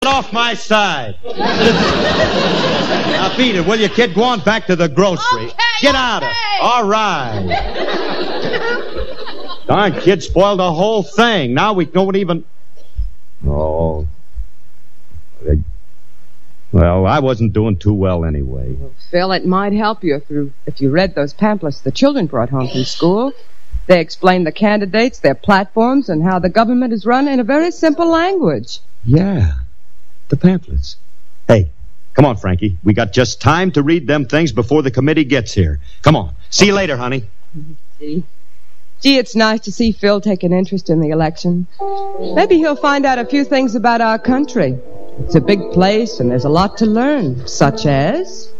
off my side. Now, beat it, will you, kid? Go on back to the grocery. Okay, Get out of it. All right. Darn kid spoiled the whole thing. Now we don't even... Oh. Well, I wasn't doing too well anyway. Well, Phil, it might help you if you read those pamphlets the children brought home from school. They explain the candidates, their platforms, and how the government is run in a very simple language. Yeah, the pamphlets. Hey, come on, Frankie. We got just time to read them things before the committee gets here. Come on. See you later, honey. Gee, it's nice to see Phil take an interest in the election. Maybe he'll find out a few things about our country. It's a big place, and there's a lot to learn, such as...